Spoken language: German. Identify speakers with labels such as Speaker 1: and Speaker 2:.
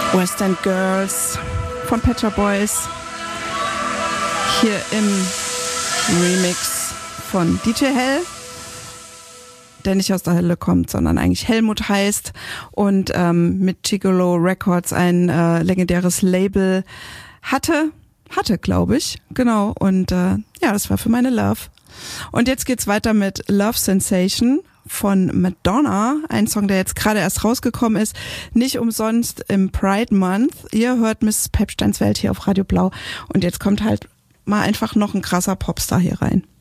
Speaker 1: West End Girls von Pet Shop Boys. Hier im Remix von DJ Hell, der nicht aus der Hölle kommt, sondern eigentlich Helmut heißt und mit Gigolo Records ein legendäres Label hatte, glaube ich. Genau. Und ja, das war für meine Love. Und jetzt geht's weiter mit Love Sensation von Madonna, ein Song, der jetzt gerade erst rausgekommen ist, nicht umsonst im Pride Month. Ihr hört Mrs. Pepsteins Welt hier auf Radio Blau und jetzt kommt halt mal einfach noch ein krasser Popstar hier rein.